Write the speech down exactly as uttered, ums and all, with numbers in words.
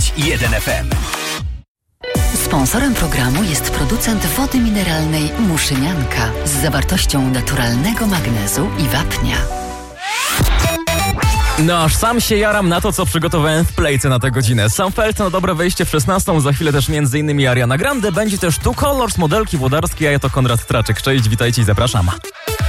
dziewięć i jeden F M. Sponsorem programu jest producent wody mineralnej Muszynianka z zawartością naturalnego magnezu i wapnia. No aż sam się jaram na to, co przygotowałem w Playce na tę godzinę. Sam Felt na dobre wejście w szesnastą, za chwilę też między innymi Ariana Grande, będzie też Two Colors, modelki włodarskie, a ja to Konrad Traczyk. Cześć, witajcie i zapraszam.